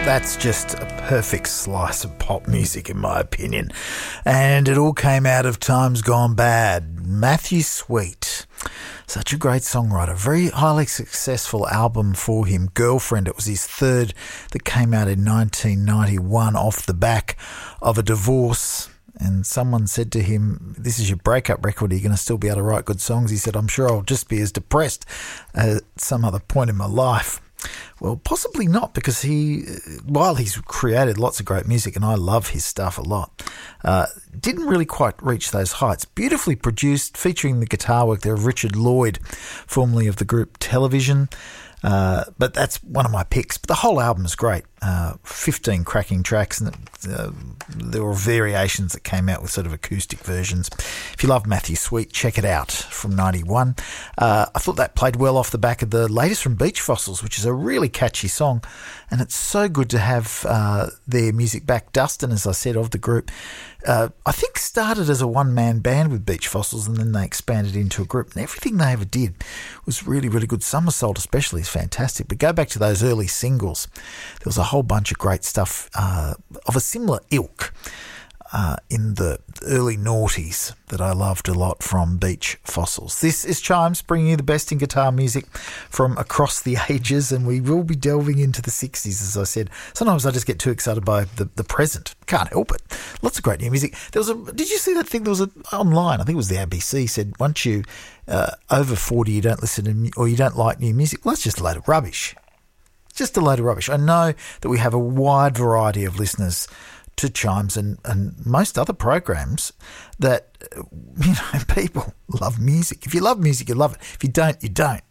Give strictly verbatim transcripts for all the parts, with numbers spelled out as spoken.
That's just a perfect slice of pop music, in my opinion. And it all came out of Times Gone Bad. Matthew Sweet, such a great songwriter. Very highly successful album for him, Girlfriend. It was his third that came out in nineteen ninety-one off the back of a divorce. And someone said to him, this is your breakup record, are you going to still be able to write good songs? He said, I'm sure I'll just be as depressed at some other point in my life. Well, possibly not, because he, while he's created lots of great music, and I love his stuff a lot, uh, didn't really quite reach those heights. Beautifully produced, featuring the guitar work there of Richard Lloyd, formerly of the group Television. Uh, but that's one of my picks. But the whole album is great. Uh, fifteen cracking tracks, and uh, there were variations that came out with sort of acoustic versions. If you love Matthew Sweet, check it out from ninety-one. Uh, I thought that played well off the back of the latest from Beach Fossils, which is a really catchy song. And it's so good to have uh, their music back. Dustin, as I said, of the group, uh, I think started as a one-man band with Beach Fossils, and then they expanded into a group. And everything they ever did was really, really good. Somersault especially is fantastic. But go back to those early singles. There was a whole bunch of great stuff uh, of a similar ilk uh, in the early noughties that I loved a lot from Beach Fossils. This is Chimes, bringing you the best in guitar music from across the ages, and we will be delving into the sixties, as I said. Sometimes I just get too excited by the, the present. Can't help it. Lots of great new music. There was a. Did you see that thing? There was a online. I think it was the A B C said once you uh, over forty, you don't listen to or you don't like new music. Well, that's just a load of rubbish. Just a load of rubbish. I know that we have a wide variety of listeners to Chimes and, and most other programs that, you know, people love music. If you love music, you love it. If you don't, you don't.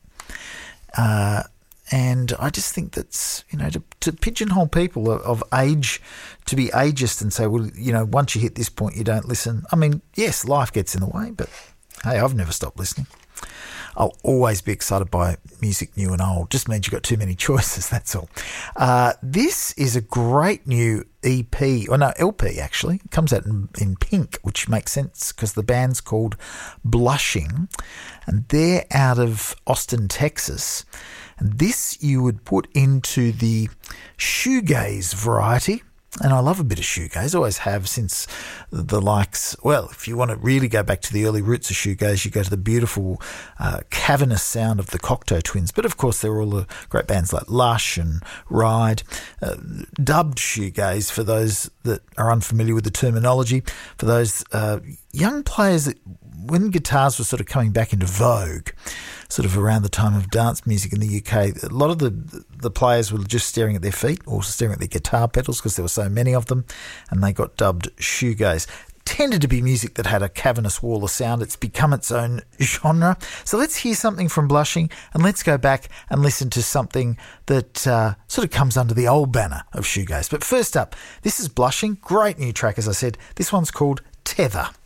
Uh, and I just think that's, you know, to, to pigeonhole people of, of age, to be ageist and say, well, you know, once you hit this point, you don't listen. I mean, yes, life gets in the way, but hey, I've never stopped listening. I'll always be excited by music new and old. Just means you've got too many choices, that's all. Uh, this is a great new E P, or no, L P actually. It comes out in, in pink, which makes sense because the band's called Blushing, and they're out of Austin, Texas. And this you would put into the shoegaze variety. And I love a bit of shoegaze, always have since the likes, well, if you want to really go back to the early roots of shoegaze, you go to the beautiful uh, cavernous sound of the Cocteau Twins. But of course, there were all the great bands like Lush and Ride, uh, dubbed shoegaze for those that are unfamiliar with the terminology, for those uh, young players that, when guitars were sort of coming back into vogue, sort of around the time of dance music in the U K, a lot of the the players were just staring at their feet or staring at their guitar pedals because there were so many of them, and they got dubbed shoegaze. Tended to be music that had a cavernous wall of sound. It's become its own genre. So let's hear something from Blushing, and let's go back and listen to something that uh, sort of comes under the old banner of shoegaze. But first up, this is Blushing. Great new track, as I said. This one's called Tether.